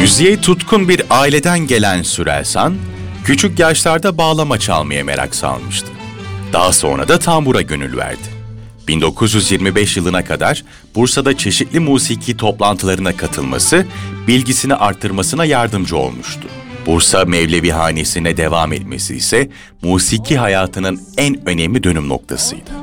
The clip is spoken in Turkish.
Müziğe tutkun bir aileden gelen Sürelsan, küçük yaşlarda bağlama çalmaya merak salmıştı. Daha sonra da tambura gönül verdi. 1925 yılına kadar Bursa'da çeşitli musiki toplantılarına katılması, bilgisini arttırmasına yardımcı olmuştu. Bursa Mevlevihanesi'ne devam etmesi ise musiki hayatının en önemli dönüm noktasıydı.